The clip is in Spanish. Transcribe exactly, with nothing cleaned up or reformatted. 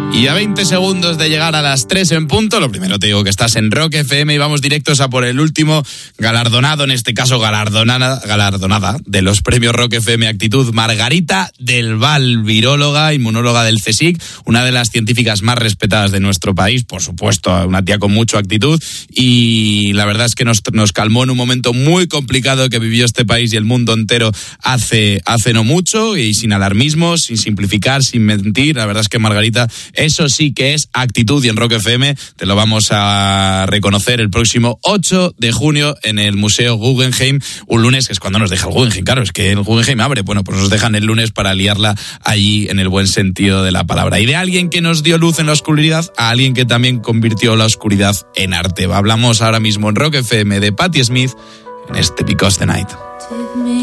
Y a veinte segundos de llegar a las tres en punto, lo primero te digo que estás en Rock F M y vamos directos a por el último galardonado, en este caso galardonada, galardonada de los premios Rock F M Actitud, Margarita del Val, viróloga, inmunóloga del CSIC, una de las científicas más respetadas de nuestro país, por supuesto, una tía con mucha actitud, y la verdad es que nos, nos calmó en un momento muy complicado que vivió este país y el mundo entero hace, hace no mucho, y sin alarmismos, sin simplificar, sin mentir. La verdad es que Margarita, eso sí que es actitud, y en Rock F M te lo vamos a reconocer el próximo ocho de junio en el Museo Guggenheim, un lunes que es cuando nos deja el Guggenheim, claro, es que el Guggenheim abre, bueno, pues nos dejan el lunes para liarla allí en el buen sentido de la palabra. Y de alguien que nos dio luz en la oscuridad a alguien que también convirtió la oscuridad en arte. Hablamos ahora mismo en Rock F M de Patti Smith en este Because the Night.